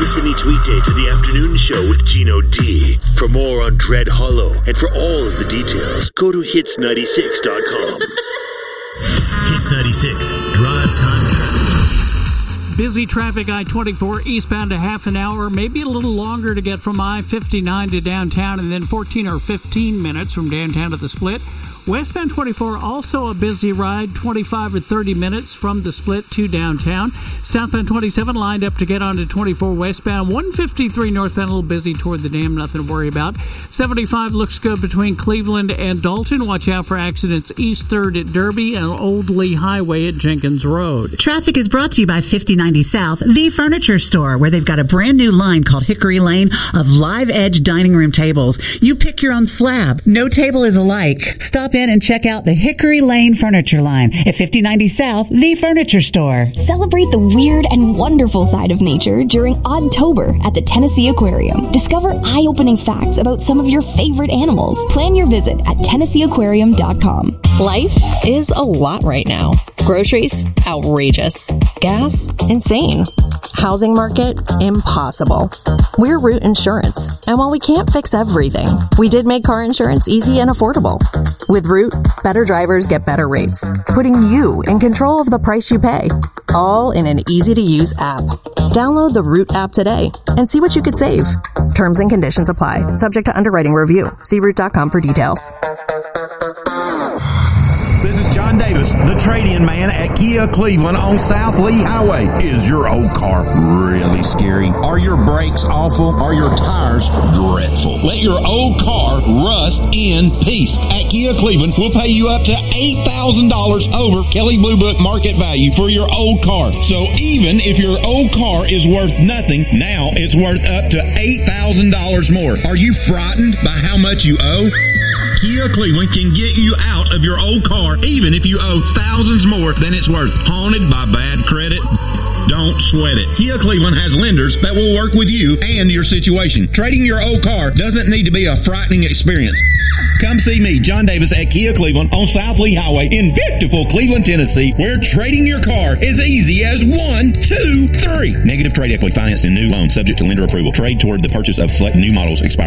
Listen each weekday to the afternoon show with Gino D. For more on Dread Hollow and for all of the details, go to hits96.com. Hits 96, drive time traffic. Busy traffic, I-24 eastbound a half an hour, maybe a little longer to get from I-59 to downtown, and then 14 or 15 minutes from downtown to the Split. Westbound 24, also a busy ride, 25 or 30 minutes from the Split to downtown. Southbound 27 lined up to get onto 24 westbound. 153 northbound, a little busy toward the dam, nothing to worry about. 75 looks good between Cleveland and Dalton. Watch out for accidents east 3rd at Derby and Old Lee Highway at Jenkins Road. Traffic is brought to you by 5090 South, the furniture store, where they've got a brand new line called Hickory Lane of live edge dining room tables. You pick your own slab. No table is alike. Stop in and check out the Hickory Lane furniture line at 5090 South, the furniture store. Celebrate the weird and wonderful side of nature during Oddtober at the Tennessee Aquarium. Discover eye-opening facts about some of your favorite animals. Plan your visit at TennesseeAquarium.com. Life is a lot right now. Groceries, outrageous. Gas, insane. Housing market, impossible. We're Root Insurance, and while we can't fix everything, we did make car insurance easy and affordable. With Root, better drivers get better rates, putting you in control of the price you pay, all in an easy-to-use app. Download the Root app today and see what you could save. Terms and conditions apply, subject to underwriting review. See Root.com for details. This is John Davis, the trade-in man at Kia Cleveland on South Lee Highway. Is your old car really scary? Are your brakes awful? Are your tires dreadful? Let your old car rust in peace. At Kia Cleveland, we'll pay you up to $8,000 over Kelley Blue Book market value for your old car. So even if your old car is worth nothing, now it's worth up to $8,000 more. Are you frightened by how much you owe? Kia Cleveland can get you out of your old car even if you owe thousands more than it's worth. Haunted by bad credit? Don't sweat it. Kia Cleveland has lenders that will work with you and your situation. Trading your old car doesn't need to be a frightening experience. Come see me, John Davis, at Kia Cleveland on South Lee Highway in beautiful Cleveland, Tennessee, where trading your car is easy as 1, 2, 3. Negative trade equity financed in new loans subject to lender approval. Trade toward the purchase of select new models expires